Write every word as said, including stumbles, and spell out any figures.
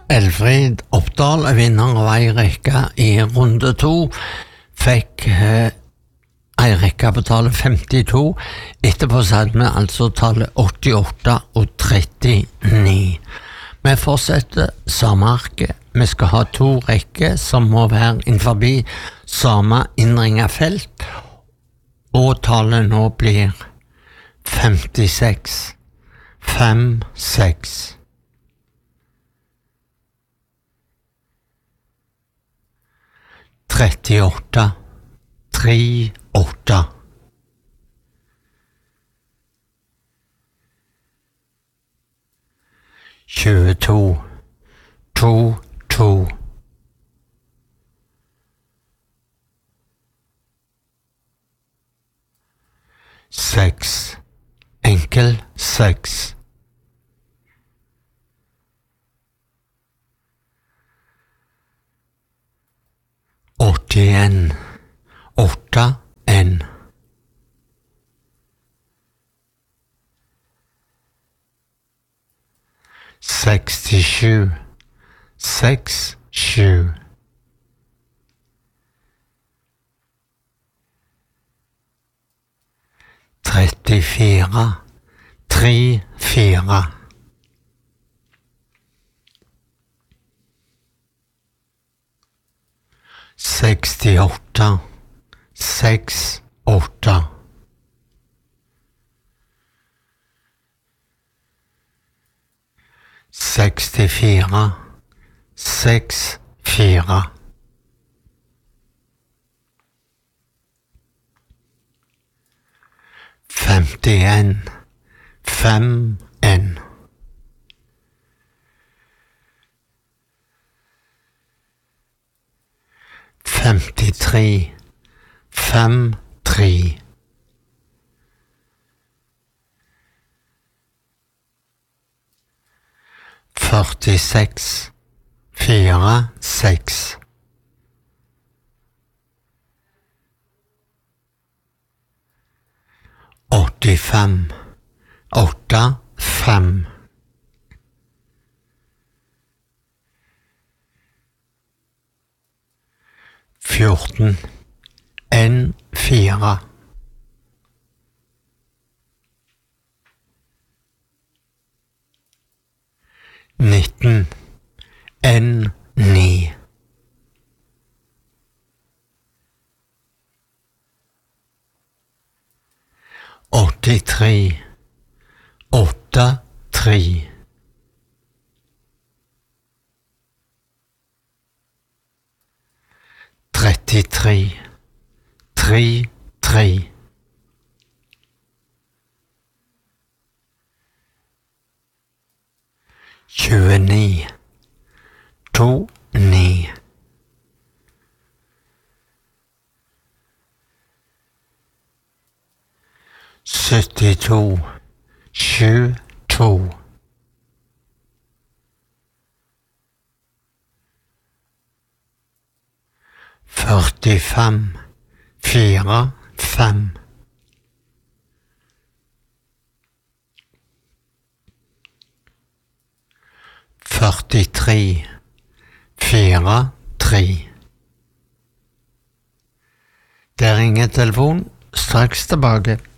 Elfrid Oppdal, vinner av ei rekke i runde to, fikk eh, ei rekke på tallet femtito. Etterpå så hadde vi altså tallet åttiåtte og trettini. Vi fortsetter samme arket. Vi skal ha to rekker som må være innenfor samme innringet felt, og tallet nå blir femtiseks, fem, seks. trettiåtte, tre, åtte. tjueto, to, to. Seks, enkel, seks. åttien, åtte, en. sekstisju, seks, sju. trettifire, tre, fire. sekstiåtte, seks, åtte. sekstifire, seks, fire. femtien, fem, en. femtitre, fem, tre. førtiseks, fire, seks. åttifem, åtte, fem. fjorten, en, fire. nitten, en, ni. åttitre, åtte, tre. trettitre, tre, tre. tjueni, to, ni. syttito, sju, to. førtifem, fire, fem. førtitre, fire, tre. Der ringer telefon, straks tilbake.